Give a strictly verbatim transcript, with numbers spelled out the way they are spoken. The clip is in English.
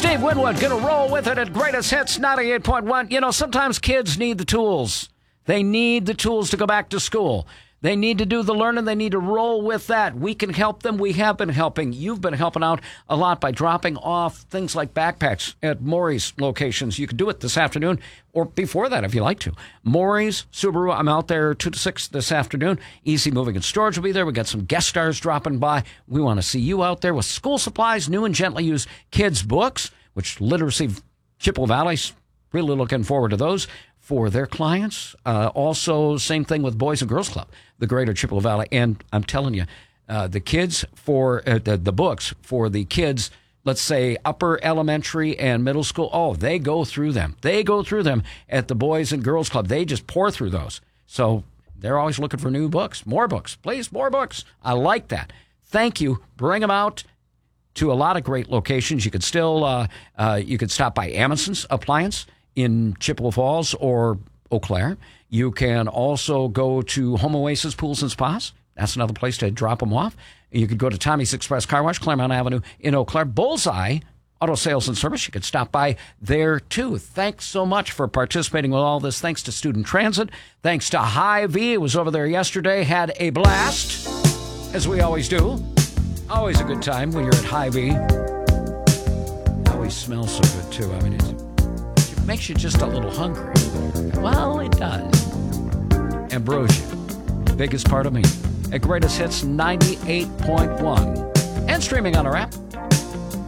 Steve Winwood, gonna roll with it at Greatest Hits ninety-eight point one. You know, sometimes kids need the tools. They need the tools to go back to school. They need to do the learning. They need to roll with that. We can help them. We have been helping. You've been helping out a lot by dropping off things like backpacks at Maury's locations. You can do it this afternoon or before that if you like to. Maury's, Subaru, I'm out there two to six this afternoon. Easy Moving and Storage will be there. We got some guest stars dropping by. We want to see you out there with school supplies, new and gently used kids' books, which Literacy Chippewa Valley's really looking forward to those for their clients. Uh, also, same thing with Boys and Girls Club, the Greater Chippewa Valley. And I'm telling you, uh, the kids for uh, the, the books for the kids, let's say upper elementary and middle school, oh, they go through them. They go through them at the Boys and Girls Club. They just pour through those. So they're always looking for new books, more books, please, more books. I like that. Thank you. Bring them out to a lot of great locations. You could still, uh, uh, you could stop by Amundsen's Appliance in Chippewa Falls or Eau Claire. You can also go to Home Oasis Pools and Spas. That's another place to drop them off. You could go to Tommy's Express Car Wash, Claremont Avenue in Eau Claire. Bullseye Auto Sales and Service. You could stop by there, too. Thanks so much for participating with all this. Thanks to Student Transit. Thanks to Hy-Vee. It was over there yesterday. Had a blast, as we always do. Always a good time when you're at Hy-Vee. Always smells so good, too. I mean, it's makes you just a little hungry. Well, it does. Ambrosia, biggest part of me. At Greatest Hits ninety-eight point one. And streaming on our app.